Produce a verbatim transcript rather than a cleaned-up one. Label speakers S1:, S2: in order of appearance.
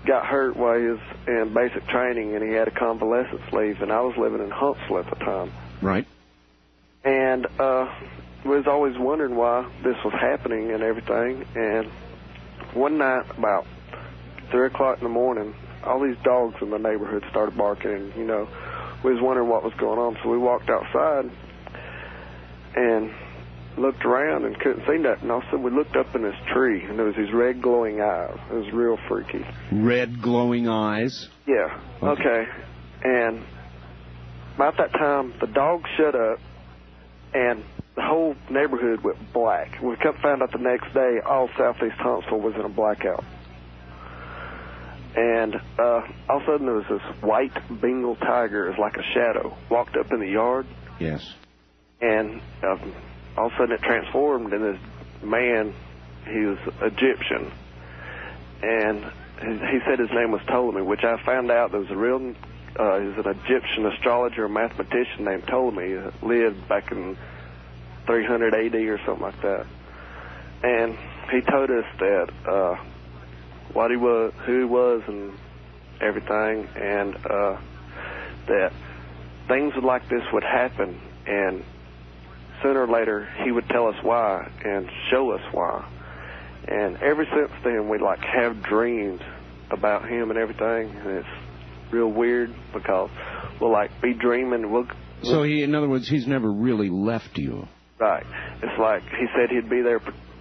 S1: got hurt while he was in basic training, and he had a convalescence leave, and I was living in Huntsville at the time.
S2: Right.
S1: And uh, we was always wondering why this was happening and everything. And one night, about three o'clock in the morning, all these dogs in the neighborhood started barking, and, you know, we was wondering what was going on. So we walked outside and looked around and couldn't see nothing. All of a sudden, we looked up in this tree, and there was these red glowing eyes. It was real freaky.
S2: Red glowing eyes?
S1: Yeah. Okay. okay. And about that time, the dog shut up, and the whole neighborhood went black. We found out the next day all southeast Huntsville was in a blackout. And uh, all of a sudden there was this white Bengal tiger, it was like a shadow, walked up in the yard.
S2: Yes.
S1: And um, all of a sudden it transformed, and this man, he was Egyptian. And he said his name was Ptolemy, which I found out there was a real, uh, he was an Egyptian astrologer and mathematician named Ptolemy that lived back in three hundred A D or something like that. And he told us that uh, what he was, who he was, and everything, and uh, that things like this would happen, and sooner or later he would tell us why and show us why. And ever since then, we like have dreams about him and everything, and it's real weird because we'll like be dreaming. We'll, we'll
S2: so he, in other words, he's never really left you.
S1: Right. It's like he said he'd be there